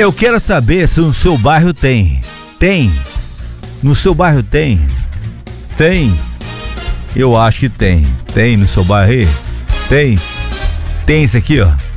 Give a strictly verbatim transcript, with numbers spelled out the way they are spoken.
Eu quero saber se no seu bairro tem. Tem? No seu bairro tem? Tem? Eu acho que tem. Tem no seu bairro aí? Tem? Tem isso aqui, ó.